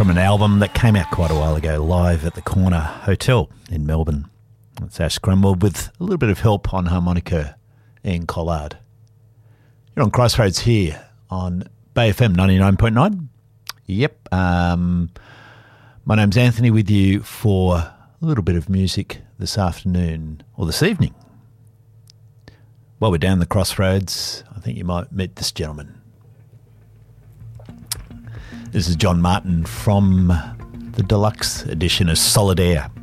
from an album that came out quite a while ago, Live at the Corner Hotel in Melbourne. It's Ash Grunwald with a little bit of help on harmonica, Ian Collard. You're on Crossroads here on Bay FM 99.9. Yep. My name's Anthony, with you for a little bit of music this afternoon, or this evening. While we're down the Crossroads, I think you might meet this gentleman. This is John Martin from the deluxe edition of Solid Air.